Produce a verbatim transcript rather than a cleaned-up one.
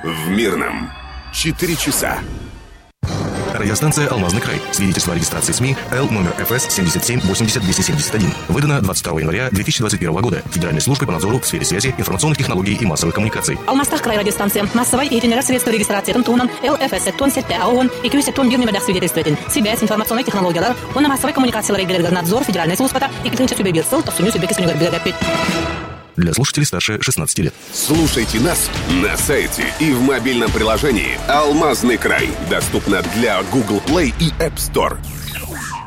в Мирном. Четыре часа. Радиостанция «Алмазный край». Свидетельство о регистрации СМИ Л номер эф эс семьдесят семь восемьдесят двести семьдесят один. Выдано двадцать второго января две тысячи двадцать первого года Федеральной службой по надзору в сфере связи, информационных технологий и массовых коммуникаций. Алмастах край радиостанция. Массовой и итинер средства регистрации Тунтунан Л эф эс сеттон сетте АОН и кюй сеттон бир нөмірдәк свидетельстветін. Связь, информационные технологиялар, оны массовой коммуникациялар игілерді надзор Федеральной службы и кілтінші сөбе бір сыл, тосумю сөбекі сүнігір білгәппет. Для слушателей старше шестнадцати лет. Слушайте нас на сайте и в мобильном приложении «Алмазный край». Доступно для Google Play и App Store.